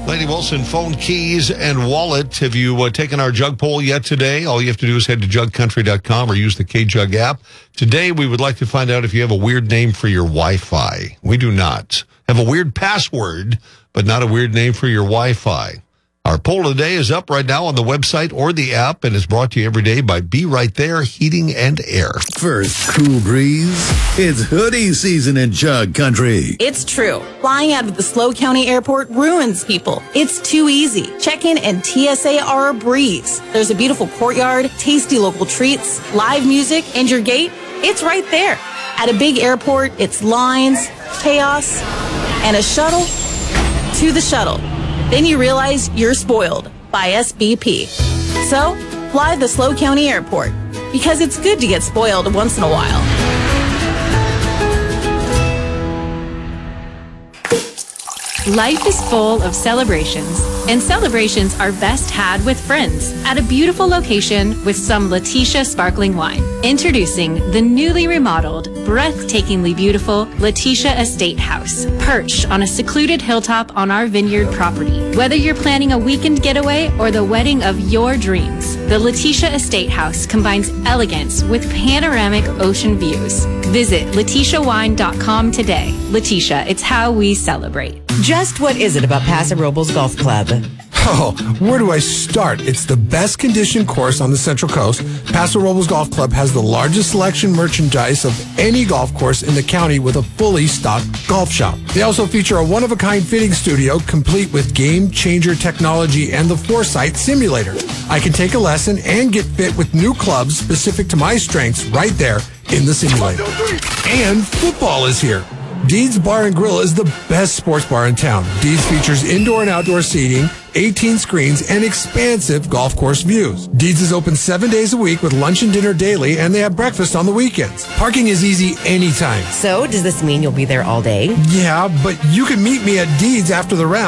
Lady Wilson, phone, keys, and wallet. Have you taken our jug poll yet today? All you have to do is head to jugcountry.com or use the KJug app. Today, we would like to find out if you have a weird name for your Wi-Fi. We do not. Have a weird password, but not a weird name for your Wi-Fi. Our poll today is up right now on the website or the app and is brought to you every day by Be Right There Heating and Air. First cool breeze, it's hoodie season in Jug Country. It's true. Flying out of the SLO County Airport ruins people. It's too easy. Check-in and TSA are a breeze. There's a beautiful courtyard, tasty local treats, live music, and your gate, it's right there. At a big airport, it's lines, chaos, and a shuttle to the shuttle. Then you realize you're spoiled by SBP. So, fly the SLO County Airport, because it's good to get spoiled once in a while. Life is full of celebrations, and celebrations are best had with friends at a beautiful location with some Letitia sparkling wine. Introducing the newly remodeled, breathtakingly beautiful Letitia Estate House, perched on a secluded hilltop on our vineyard property. Whether you're planning a weekend getaway or the wedding of your dreams, the Letitia Estate House combines elegance with panoramic ocean views. Visit LetitiaWine.com today. Letitia, it's how we celebrate. Just what is it about Paso Robles Golf Club? Oh, where do I start? It's the best conditioned course on the Central Coast. Paso Robles Golf Club has the largest selection merchandise of any golf course in the county with a fully stocked golf shop. They also feature a one-of-a-kind fitting studio complete with game-changer technology and the Foresight simulator. I can take a lesson and get fit with new clubs specific to my strengths right there in the simulator. And football is here. Deeds Bar and Grill is the best sports bar in town. Deeds features indoor and outdoor seating, 18 screens, and expansive golf course views. Deeds is open 7 days a week with lunch and dinner daily, and they have breakfast on the weekends. Parking is easy anytime. So, does this mean you'll be there all day? Yeah, but you can meet me at Deeds after the round.